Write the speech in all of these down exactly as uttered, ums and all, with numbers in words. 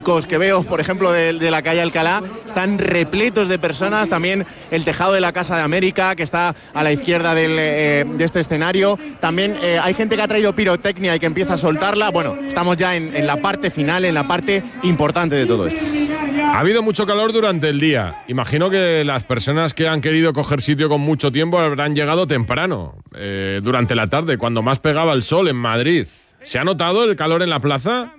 que veo, por ejemplo, de, de la calle Alcalá, están repletos de personas. También el tejado de la Casa de América, que está a la izquierda del, eh, de este escenario. También eh, hay gente que ha traído pirotecnia y que empieza a soltarla. Bueno, estamos ya en, en la parte final, en la parte importante de todo esto. Ha habido mucho calor durante el día. Imagino que las personas que han querido coger sitio con mucho tiempo habrán llegado temprano, eh, durante la tarde, cuando más pegaba el sol en Madrid. ¿Se ha notado el calor en la plaza?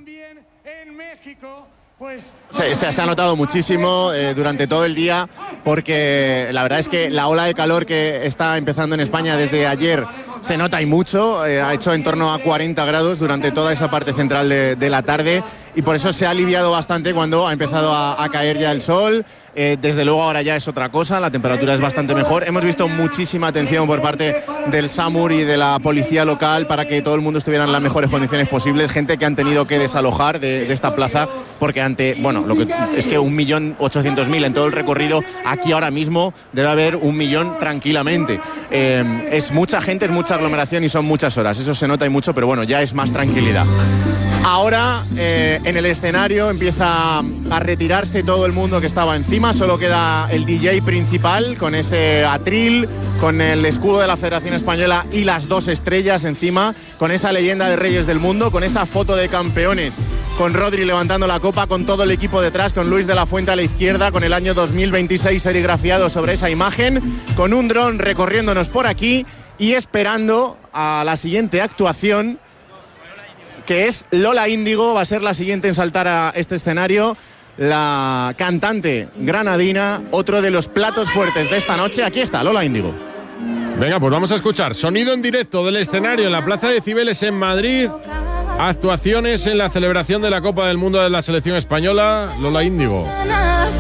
Se, se, se ha notado muchísimo eh, durante todo el día, porque la verdad es que la ola de calor que está empezando en España desde ayer se nota y mucho. Eh, ha hecho en torno a cuarenta grados durante toda esa parte central de, de la tarde, y por eso se ha aliviado bastante cuando ha empezado a, a caer ya el sol. Eh, desde luego ahora ya es otra cosa, la temperatura es bastante mejor. Hemos visto muchísima atención por parte del SAMUR y de la policía local para que todo el mundo estuviera en las mejores condiciones posibles. Gente que han tenido que desalojar de, de esta plaza porque ante, bueno, lo que es que un millón ochocientos mil en todo el recorrido, aquí ahora mismo debe haber un millón tranquilamente. Eh, es mucha gente, es mucha aglomeración y son muchas horas, eso se nota y mucho, pero bueno, ya es más tranquilidad. Ahora eh, en el escenario empieza a retirarse todo el mundo que estaba encima, solo queda el D J principal con ese atril, con el escudo de la Federación Española y las dos estrellas encima, con esa leyenda de Reyes del Mundo, con esa foto de campeones, con Rodri levantando la copa, con todo el equipo detrás, con Luis de la Fuente a la izquierda, con el año dos mil veintiséis serigrafiado sobre esa imagen, con un dron recorriéndonos por aquí y esperando a la siguiente actuación, que es Lola Índigo. Va a ser la siguiente en saltar a este escenario, la cantante granadina, otro de los platos fuertes de esta noche. Aquí está Lola Índigo. Venga, pues vamos a escuchar sonido en directo del escenario en la Plaza de Cibeles en Madrid. Actuaciones en la celebración de la Copa del Mundo de la selección española, Lola Índigo.